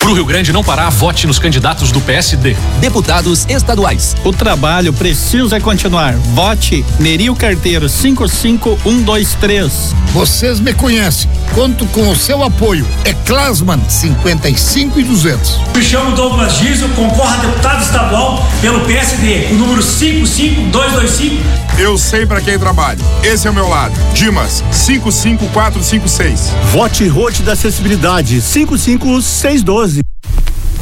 Pro Rio Grande não parar, vote nos candidatos do PSD. Deputados estaduais. O trabalho precisa continuar. Vote Nerio Carteiro 55123. Vocês me conhecem. Conto com o seu apoio. É Klasman 55,200. Me chamo Douglas Giso, concorro a deputado estadual pelo PSD, o número 55225. Eu sei para quem trabalho. Esse é o meu lado. Dimas 55456. Vote Rote da Acessibilidade 55612.